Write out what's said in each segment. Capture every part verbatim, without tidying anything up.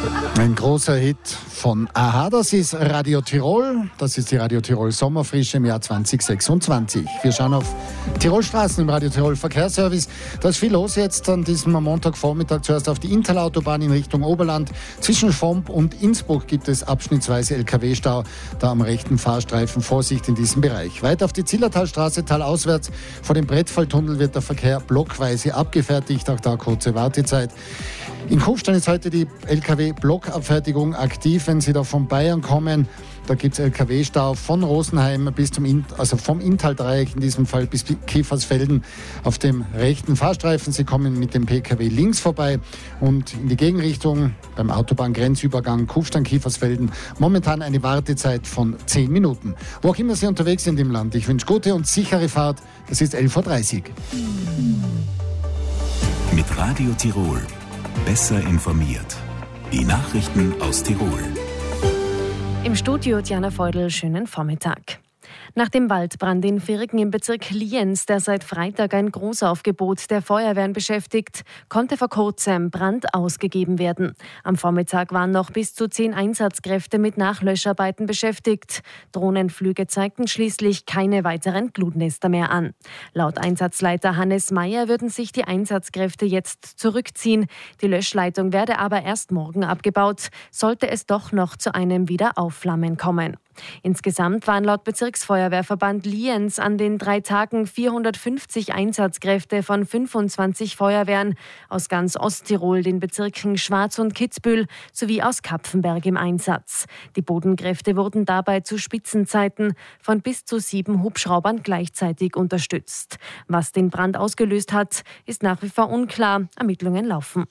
Ein großer Hit von A H A, das ist Radio Tirol. Das ist die Radio Tirol Sommerfrische im Jahr zwanzig sechsundzwanzig. Wir schauen auf Tirolstraßen im Radio Tirol Verkehrsservice. Da ist viel los jetzt an diesem Montagvormittag. Zuerst auf die Intalautobahn in Richtung Oberland. Zwischen Schwomp und Innsbruck gibt es abschnittsweise L K W-Stau. Da am rechten Fahrstreifen Vorsicht in diesem Bereich. Weiter auf die Zillertalstraße talauswärts. Vor dem Brettfalltunnel wird der Verkehr blockweise abgefertigt. Auch da kurze Wartezeit. In Kufstein ist heute die L K W-Blockabfertigung aktiv, wenn Sie da von Bayern kommen. Da gibt es L K W-Stau von Rosenheim bis zum In- also vom Inntal-Dreieck in diesem Fall bis Kiefersfelden auf dem rechten Fahrstreifen. Sie kommen mit dem P K W links vorbei und in die Gegenrichtung beim Autobahngrenzübergang Kufstein-Kiefersfelden momentan eine Wartezeit von zehn Minuten. Wo auch immer Sie unterwegs sind im Land, ich wünsche gute und sichere Fahrt. Das ist elf Uhr dreißig. Mit Radio Tirol. Besser informiert. Die Nachrichten aus Tirol. Im Studio Diana Feudel, schönen Vormittag. Nach dem Waldbrand in Virgen im Bezirk Lienz, der seit Freitag ein Großaufgebot der Feuerwehren beschäftigt, konnte vor kurzem Brand ausgegeben werden. Am Vormittag waren noch bis zu zehn Einsatzkräfte mit Nachlöscharbeiten beschäftigt. Drohnenflüge zeigten schließlich keine weiteren Glutnester mehr an. Laut Einsatzleiter Hannes Meyer würden sich die Einsatzkräfte jetzt zurückziehen. Die Löschleitung werde aber erst morgen abgebaut, sollte es doch noch zu einem Wiederaufflammen kommen. Insgesamt waren laut Bezirksfeuerwehrverband Lienz an den drei Tagen vierhundertfünfzig Einsatzkräfte von fünfundzwanzig Feuerwehren aus ganz Osttirol, den Bezirken Schwarz und Kitzbühel sowie aus Kapfenberg im Einsatz. Die Bodenkräfte wurden dabei zu Spitzenzeiten von bis zu sieben Hubschraubern gleichzeitig unterstützt. Was den Brand ausgelöst hat, ist nach wie vor unklar. Ermittlungen laufen.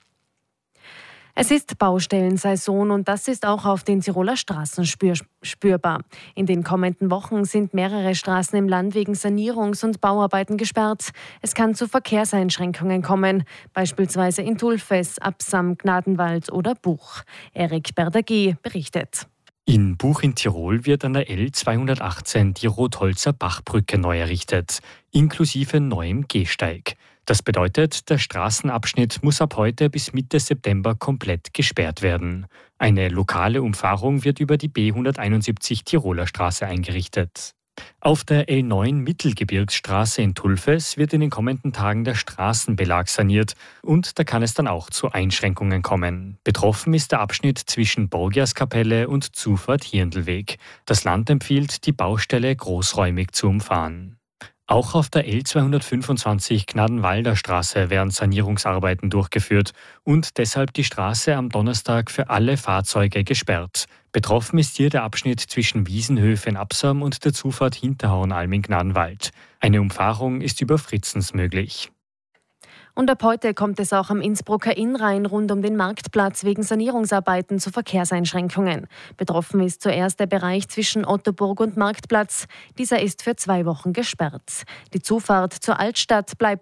Es ist Baustellensaison und das ist auch auf den Tiroler Straßen spür- spürbar. In den kommenden Wochen sind mehrere Straßen im Land wegen Sanierungs- und Bauarbeiten gesperrt. Es kann zu Verkehrseinschränkungen kommen, beispielsweise in Tulfes, Absam, Gnadenwald oder Buch. Erik Berdagy berichtet. In Buch in Tirol wird an der L zweihundertachtzehn die Rotholzer Bachbrücke neu errichtet, inklusive neuem Gehsteig. Das bedeutet, der Straßenabschnitt muss ab heute bis Mitte September komplett gesperrt werden. Eine lokale Umfahrung wird über die B hunderteinundsiebzig Tiroler Straße eingerichtet. Auf der L neun Mittelgebirgsstraße in Tulfes wird in den kommenden Tagen der Straßenbelag saniert und da kann es dann auch zu Einschränkungen kommen. Betroffen ist der Abschnitt zwischen Borgiaskapelle und Zufahrt Hirndlweg. Das Land empfiehlt, die Baustelle großräumig zu umfahren. Auch auf der L zweihundertfünfundzwanzig Gnadenwalder Straße werden Sanierungsarbeiten durchgeführt und deshalb die Straße am Donnerstag für alle Fahrzeuge gesperrt. Betroffen ist hier der Abschnitt zwischen Wiesenhöfe in Absam und der Zufahrt Hinterhauenalm in Gnadenwald. Eine Umfahrung ist über Fritzens möglich. Und ab heute kommt es auch am Innsbrucker Innrhein rund um den Marktplatz wegen Sanierungsarbeiten zu Verkehrseinschränkungen. Betroffen ist zuerst der Bereich zwischen Ottoburg und Marktplatz. Dieser ist für zwei Wochen gesperrt. Die Zufahrt zur Altstadt bleibt